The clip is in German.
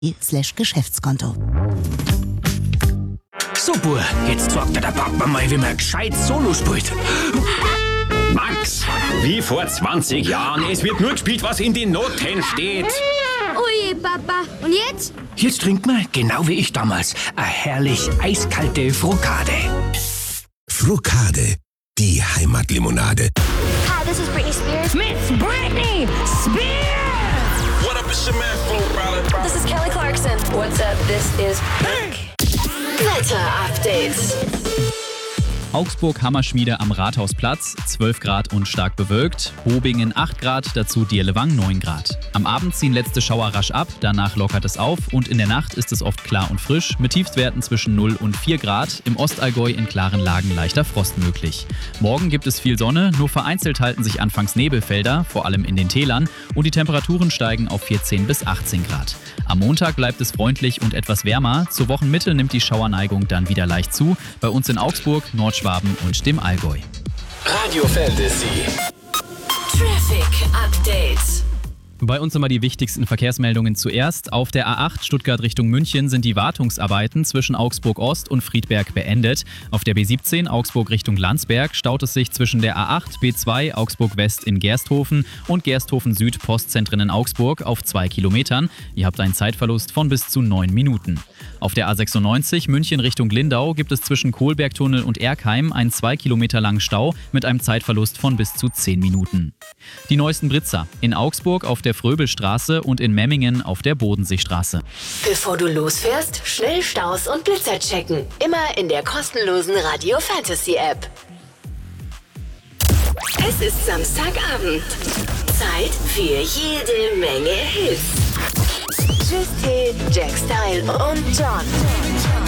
Geschäftskonto. So, Bub, jetzt sagt der Papa mal, wie man gescheit Solo spielt. Max, wie vor 20 Jahren. Es wird nur gespielt, was in den Noten steht. Ui, Papa. Und jetzt? Jetzt trinkt man, genau wie ich damals, eine herrlich eiskalte Frokade. Frokade, die Heimatlimonade. Hi, this is Britney Spears. Miss Britney Spears! What up, it's your man, Flo Rida. This is Kelly Clarkson. What's up? This is Pink. Wetter-Update. Augsburg-Hammerschmiede am Rathausplatz, 12 Grad und stark bewölkt. Bobingen 8 Grad, dazu Dirlewang 9 Grad. Am Abend ziehen letzte Schauer rasch ab, danach lockert es auf und in der Nacht ist es oft klar und frisch, mit Tiefstwerten zwischen 0 und 4 Grad. Im Ostallgäu in klaren Lagen leichter Frost möglich. Morgen gibt es viel Sonne, nur vereinzelt halten sich anfangs Nebelfelder, vor allem in den Tälern, und die Temperaturen steigen auf 14 bis 18 Grad. Am Montag bleibt es freundlich und etwas wärmer. Zur Wochenmitte nimmt die Schauerneigung dann wieder leicht zu. Bei uns in Augsburg, Nordschwaben und dem Allgäu. Radio Fantasy. Traffic Update. Bei uns nochmal die wichtigsten Verkehrsmeldungen zuerst. Auf der A8 Stuttgart Richtung München sind die Wartungsarbeiten zwischen Augsburg Ost und Friedberg beendet. Auf der B17 Augsburg Richtung Landsberg staut es sich zwischen der A8 B2 Augsburg West in Gersthofen und Gersthofen Süd Postzentren in Augsburg auf 2 Kilometern. Ihr habt einen Zeitverlust von bis zu 9 Minuten. Auf der A96 München Richtung Lindau gibt es zwischen Kohlbergtunnel und Erkheim einen 2 Kilometer langen Stau mit einem Zeitverlust von bis zu 10 Minuten. Die neuesten Blitzer in Augsburg auf der Fröbelstraße und in Memmingen auf der Bodenseestraße. Bevor du losfährst, schnell Staus und Blitzer checken. Immer in der kostenlosen Radio Fantasy App. Es ist Samstagabend. Zeit für jede Menge Hits. Tschüss, Jack Style und John.